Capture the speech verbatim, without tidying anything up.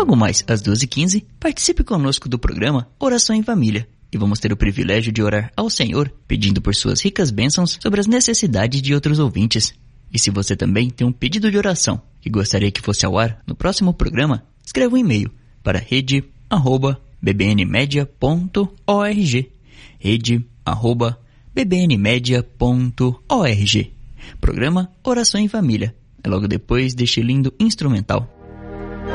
Logo mais, às duas e quinze, participe conosco do programa Oração em Família e vamos ter o privilégio de orar ao Senhor, pedindo por suas ricas bênçãos sobre as necessidades de outros ouvintes. E se você também tem um pedido de oração que gostaria que fosse ao ar no próximo programa, escreva um e-mail para rede arroba b b n media ponto org, rede arroba b b n media ponto org. Programa Oração em Família. É logo depois deste lindo instrumental.